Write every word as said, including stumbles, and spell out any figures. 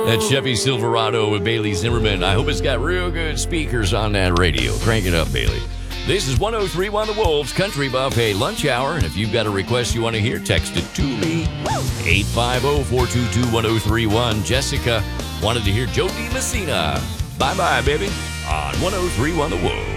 That Chevy Silverado with Bailey Zimmerman. I hope it's got real good speakers on that radio. Crank it up, Bailey. This is one oh three one The Wolves Country Buffet Lunch Hour. And if you've got a request you want to hear, text it to me. eight five zero, four two two, one oh three one. Jessica wanted to hear Joe D. Messina. Bye-bye, baby. On one oh three one The Wolves.